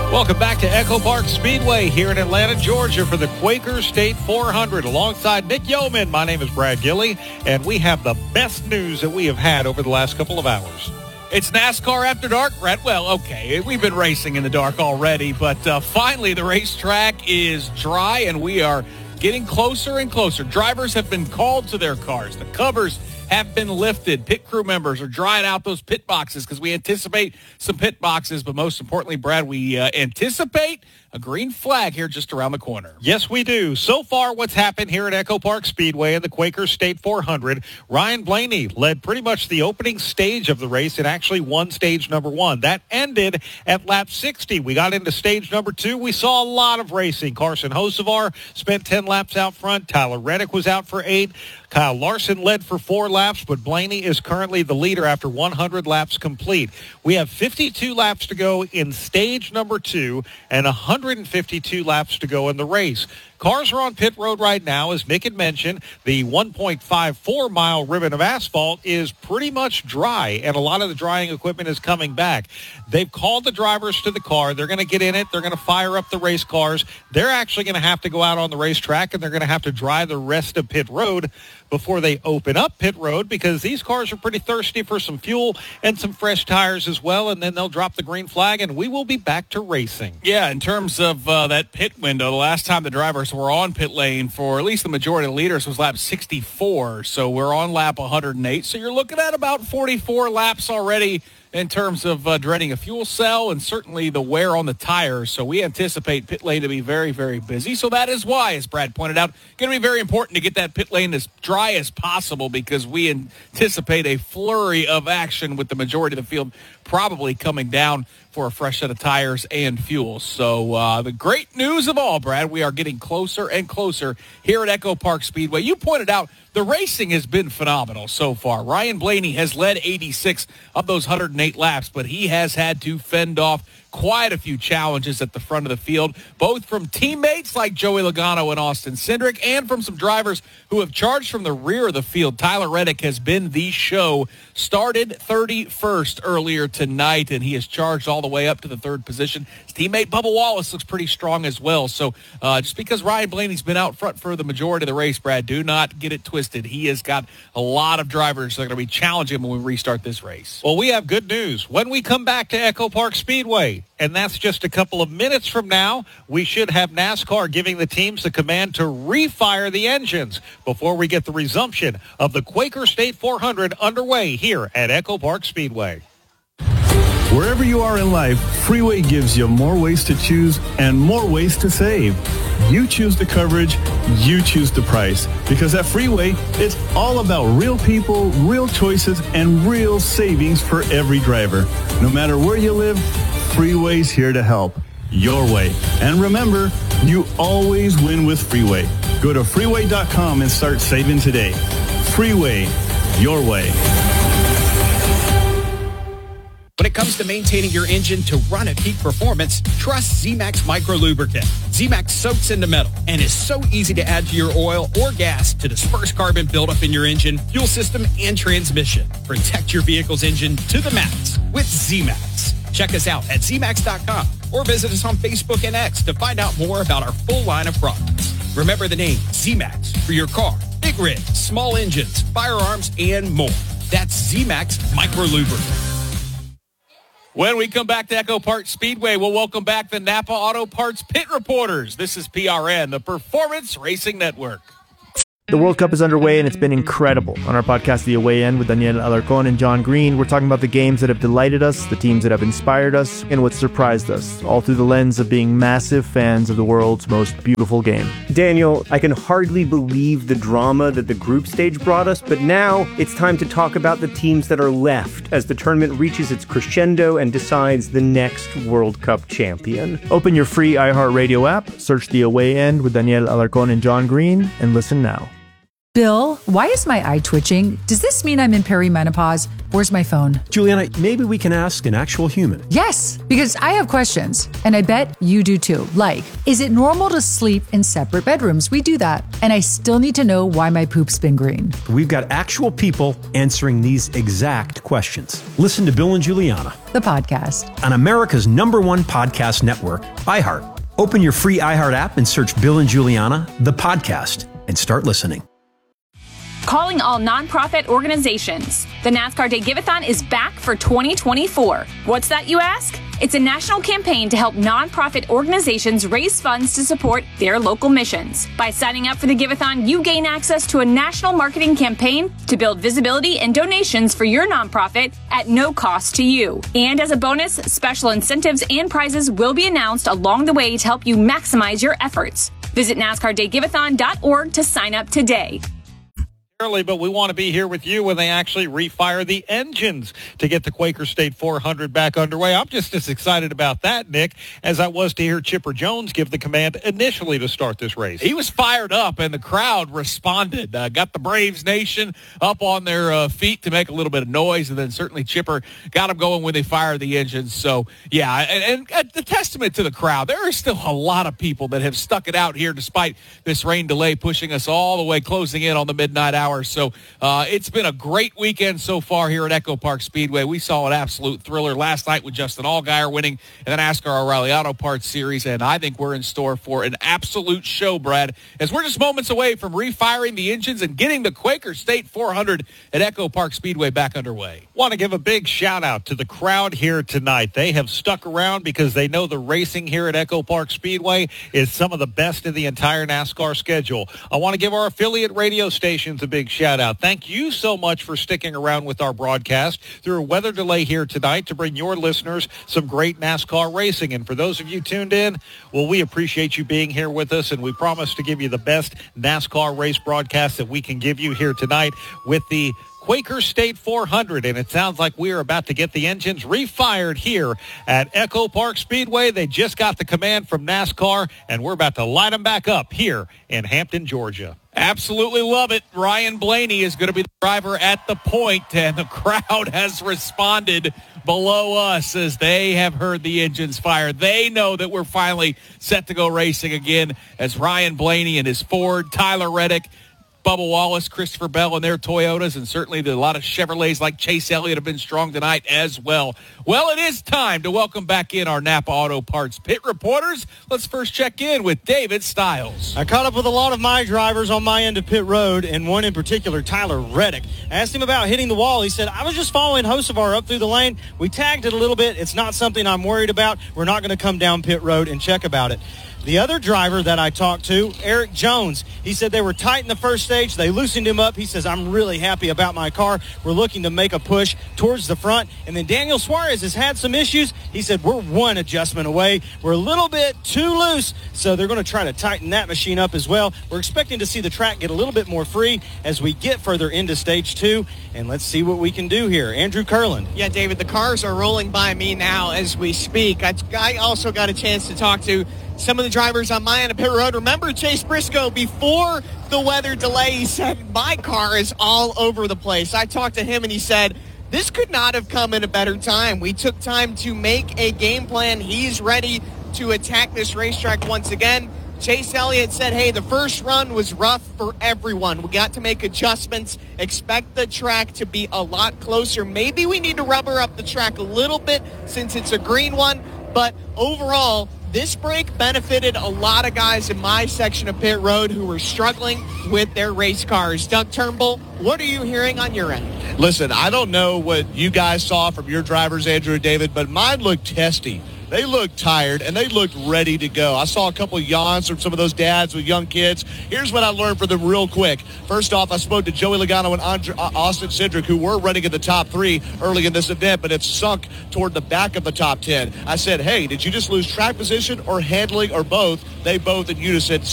Welcome back to Echo Park Speedway here in Atlanta, Georgia for the Quaker State 400. Alongside Nick Yeoman, my name is Brad Gilley, and we have the best news that we have had over the last couple of hours. It's NASCAR After Dark, Brad. Well, okay, we've been racing in the dark already, but finally the racetrack is dry, and we are getting closer and closer. Drivers have been called to their cars. The covers have been lifted. Pit crew members are drying out those pit boxes because we anticipate some pit boxes. But most importantly, Brad, we anticipate a green flag here just around the corner. Yes, we do. So far, what's happened here at Echo Park Speedway in the Quaker State 400, Ryan Blaney led pretty much the opening stage of the race and actually won stage number 1. That ended at lap 60. We got into stage number 2. We saw a lot of racing. Carson Hocevar spent 10 laps out front. Tyler Reddick was out for 8. Kyle Larson led for 4 laps, but Blaney is currently the leader after 100 laps complete. We have 52 laps to go in stage number 2 and 152 laps to go in the race. Cars are on pit road right now. As Nick had mentioned, the 1.54-mile ribbon of asphalt is pretty much dry, and a lot of the drying equipment is coming back. They've called the drivers to the car. They're going to get in it. They're going to fire up the race cars. They're actually going to have to go out on the racetrack, and they're going to have to dry the rest of pit road before they open up pit road, because these cars are pretty thirsty for some fuel and some fresh tires as well, and then they'll drop the green flag, and we will be back to racing. Yeah, in terms of that pit window, the last time the drivers were on pit lane for at least the majority of the leaders was lap 64, so we're on lap 108, so you're looking at about 44 laps already in terms of dreading a fuel cell and certainly the wear on the tires. So we anticipate pit lane to be very, very busy. So that is why, as Brad pointed out, going to be very important to get that pit lane as dry as possible, because we anticipate a flurry of action with the majority of the field probably coming down for a fresh set of tires and fuel. So the great news of all, Brad, we are getting closer and closer here at Echo Park Speedway. You pointed out the racing has been phenomenal so far. Ryan Blaney has led 86 of those 108 laps, but he has had to fend off quite a few challenges at the front of the field, both from teammates like Joey Logano and Austin Cindric, and from some drivers who have charged from the rear of the field. Tyler Reddick has been the show, started 31st earlier tonight, and he has charged all the way up to the 3rd position. His teammate Bubba Wallace looks pretty strong as well. So just because Ryan Blaney's been out front for the majority of the race, Brad, do not get it twisted. He has got a lot of drivers that are going to be challenging him when we restart this race. Well, we have good news. When we come back to Echo Park Speedway, and that's just a couple of minutes from now, we should have NASCAR giving the teams the command to refire the engines before we get the resumption of the Quaker State 400 underway here at Echo Park Speedway. Wherever you are in life, Freeway gives you more ways to choose and more ways to save. You choose the coverage, you choose the price. Because at Freeway, it's all about real people, real choices, and real savings for every driver. No matter where you live, Freeway's here to help. Your way. And remember, you always win with Freeway. Go to freeway.com and start saving today. Freeway, your way. When it comes to maintaining your engine to run at peak performance, trust Z-Max Micro Lubricant. Z-Max soaks into metal and is so easy to add to your oil or gas to disperse carbon buildup in your engine, fuel system, and transmission. Protect your vehicle's engine to the max with Z-Max. Check us out at zmax.com or visit us on Facebook and X to find out more about our full line of products. Remember the name Z-Max for your car, big rigs, small engines, firearms, and more. That's Z-Max Micro Lubricant. When we come back to Echo Park Speedway, we'll welcome back the Napa Auto Parts Pit Reporters. This is PRN, the Performance Racing Network. The World Cup is underway, and it's been incredible. On our podcast, The Away End, with Daniel Alarcon and John Green, we're talking about the games that have delighted us, the teams that have inspired us, and what surprised us, all through the lens of being massive fans of the world's most beautiful game. Daniel, I can hardly believe the drama that the group stage brought us, but now it's time to talk about the teams that are left as the tournament reaches its crescendo and decides the next World Cup champion. Open your free iHeartRadio app, search The Away End with Daniel Alarcon and John Green, and listen now. Bill, why is my eye twitching? Does this mean I'm in perimenopause? Where's my phone? Juliana, maybe we can ask an actual human. Yes, because I have questions, and I bet you do too. Like, is it normal to sleep in separate bedrooms? We do that. And I still need to know why my poop's been green. We've got actual people answering these exact questions. Listen to Bill and Juliana, The podcast. on America's #1 podcast network, iHeart. Open your free iHeart app and search Bill and Juliana, the podcast, and start listening. Calling all nonprofit organizations. The NASCAR Day Give-A-thon is back for 2024. What's that, you ask? It's a national campaign to help nonprofit organizations raise funds to support their local missions. By signing up for the Give-A-thon, you gain access to a national marketing campaign to build visibility and donations for your nonprofit at no cost to you. And as a bonus, special incentives and prizes will be announced along the way to help you maximize your efforts. Visit NASCARDayGiveathon.org to sign up today. Early, but we want to be here with you when they actually refire the engines to get the Quaker State 400 back underway. I'm just as excited about that, Nick, as I was to hear Chipper Jones give the command initially to start this race. He was fired up, and the crowd responded. Got the Braves Nation up on their feet to make a little bit of noise, and then certainly Chipper got them going when they fired the engines. So, yeah, and the testament to the crowd, there are still a lot of people that have stuck it out here despite this rain delay pushing us all the way, closing in on the midnight hour. So it's been a great weekend so far here at Echo Park Speedway. We saw an absolute thriller last night with Justin Allgaier winning in the NASCAR O'Reilly Auto Parts Series, and I think we're in store for an absolute show, Brad, as we're just moments away from refiring the engines and getting the Quaker State 400 at Echo Park Speedway back underway. Want to give a big shout-out to the crowd here tonight. They have stuck around because they know the racing here at Echo Park Speedway is some of the best in the entire NASCAR schedule. I want to give our affiliate radio stations a big shout out. Thank you so much for sticking around with our broadcast through a weather delay here tonight to bring your listeners some great NASCAR racing. And for those of you tuned in, well, we appreciate you being here with us, and we promise to give you the best NASCAR race broadcast that we can give you here tonight with the Quaker State 400, and it sounds like we are about to get the engines refired here at Echo Park Speedway. They just got the command from NASCAR, and we're about to light them back up here in Hampton, Georgia. Absolutely love it. Ryan Blaney is going to be the driver at the point, and the crowd has responded below us as they have heard the engines fire. They know that we're finally set to go racing again as Ryan Blaney and his Ford, Tyler Reddick, Bubba Wallace, Christopher Bell and their Toyotas, and certainly a lot of Chevrolets like Chase Elliott have been strong tonight as well. Well, it is time to welcome back in our Napa Auto Parts pit reporters. Let's first check in with David Stiles. I caught up with a lot of my drivers on my end of pit road, and one in particular, Tyler Reddick. I asked him about hitting the wall. He said, I was just following Hocevar up through the lane. We tagged it a little bit. It's not something I'm worried about. We're not going to come down pit road and check about it. The other driver that I talked to, Eric Jones, he said they were tight in the first stage. They loosened him up. He says, I'm really happy about my car. We're looking to make a push towards the front. And then Daniel Suarez has had some issues. He said, we're one adjustment away. We're a little bit too loose, so they're going to try to tighten that machine up as well. We're expecting to see the track get a little bit more free as we get further into stage 2. And let's see what we can do here. Andrew Curlin. Yeah, David, the cars are rolling by me now as we speak. I also got a chance to talk to some of the drivers on my end of pit road. Remember Chase Briscoe before the weather delay? He said, my car is all over the place. I talked to him and he said, this could not have come at a better time. We took time to make a game plan. He's ready to attack this racetrack once again. Chase Elliott said, hey, the first run was rough for everyone. We got to make adjustments. Expect the track to be a lot closer. Maybe we need to rubber up the track a little bit since it's a green one. But overall, this break benefited a lot of guys in my section of pit road who were struggling with their race cars. Doug Turnbull, what are you hearing on your end? Listen, I don't know what you guys saw from your drivers, Andrew and David, but mine looked testy. They looked tired, and they looked ready to go. I saw a couple of yawns from some of those dads with young kids. Here's what I learned from them real quick. First off, I spoke to Joey Logano and Austin Cindric, who were running in the top 3 early in this event, but it's sunk toward the back of the top 10. I said, hey, did you just lose track position or handling or both? They both in unison